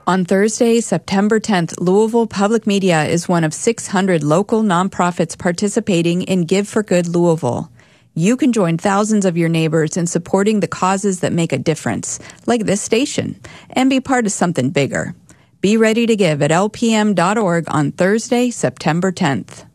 On Thursday, September 10th, Louisville Public Media is one of 600 local nonprofits participating in Give for Good Louisville. You can join thousands of your neighbors in supporting the causes that make a difference, like this station, and be part of something bigger. Be ready to give at lpm.org on Thursday, September 10th.